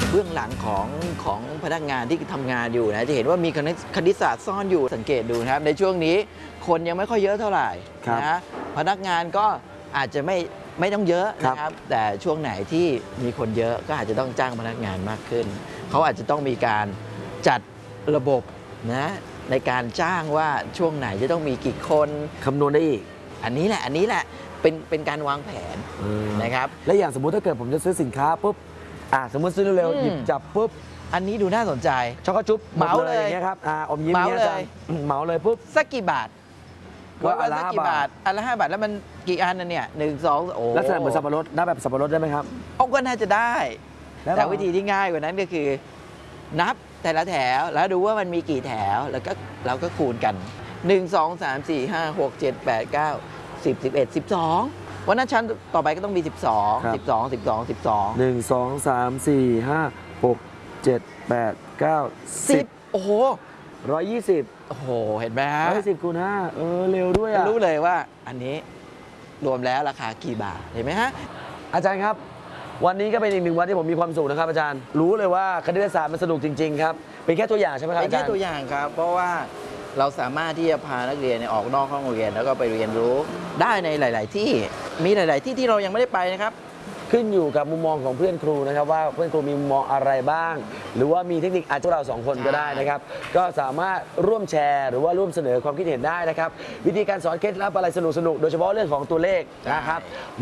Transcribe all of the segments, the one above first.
เบื้องหลังของพนักงานที่ทำงานอยู่นะจะเห็นว่ามีคณิตศาสตร์ซ่อนอยู่สังเกตดูนะครับในช่วงนี้คนยังไม่ค่อยเยอะเท่าไหร่นะพนักงานก็อาจจะไม่ต้องเยอะนะครับแต่ช่วงไหนที่มีคนเยอะก็อาจจะต้องจ้างพนักงานมากขึ้นเขาอาจจะต้องมีการจัดระบบนะในการจ้างว่าช่วงไหนจะต้องมีกี่คนคำนวณได้อีกอันนี้แหละเป็นการวางแผนนะครับและอย่างสมมุติถ้าเกิดผมจะซื้อสินค้าปุ๊บสมมติซื้อเร็วๆหยิบจับปุ๊บอันนี้ดูน่าสนใจช็อกโกจุ๊บเหมาเลยอย่างเงี้ยครับอมยิ้มเงี้ยเลยเหมาเลยปุ๊บสักกี่บาทก็อันละ5 บาทอันละ5 บาทแล้วมันกี่อันนะเนี่ย1 2โอ้ลักษณะเหมือนสับปะรดหน้าแบบสับปะรดได้ไหมครับก็น่าจะได้แต่วิธีที่ง่ายกว่านั้นก็คือนับแต่ละแถวแล้วดูว่ามันมีกี่แถวแล้วก็เราก็คูณกัน1 2 3 4 5 6 7 8 9 10 11 12วันนั้นชั้นต่อไปก็ต้องมี12 12 12 12 1 2 3 4 5 6 7 8 9 10 โอ้โห 120 โอ้โหเห็นไหมฮะ 110คูณ5เร็วด้วยรู้เลยว่าอันนี้รวมแล้วราคากี่บาทเห็นไหมฮะอาจารย์ครับวันนี้ก็เป็นอีกหนึ่งวันที่ผมมีความสุขนะครับอาจารย์รู้เลยว่าคณิตศาสตร์มันสนุกจริงๆครับเป็นแค่ตัวอย่างใช่ไหมครับเป็นแค่ตัวอย่างครับเพราะว่าเราสามารถที่จะพานักเรียนออกนอกห้องเรียนแล้วก็ไปเรียนรู้ได้ในหลายๆที่มีหลายๆที่ที่เรายังไม่ได้ไปนะครับขึ้นอยู่กับมุมมองของเพื่อนครูนะครับว่าเพื่อนครูมีมุมมองอะไรบ้างหรือว่ามีเทคนิคอาจจะเรา2 คนก็ได้นะครับก็สามารถร่วมแชร์หรือว่าร่วมเสนอความคิดเห็นได้นะครับวิธีการสอนเคล็ดลับอะไรสนุกๆโดยเฉพาะเรื่องของตัวเลขนะครับ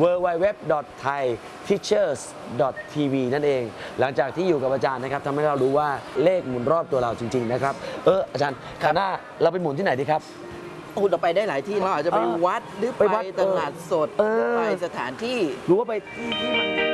www.thaiteachers.tv นั่นเองหลังจากที่อยู่กับอาจารย์นะครับทำให้เรารู้ว่าเลขหมุนรอบตัวเราจริงๆนะครับอาจารย์คราวหน้าเราไปหมุนที่ไหนดีครับเราไปได้หลายที่เราอาจจะไปวัดหรือไปตลาดสดไปสถานที่หรือว่าไปที่มัน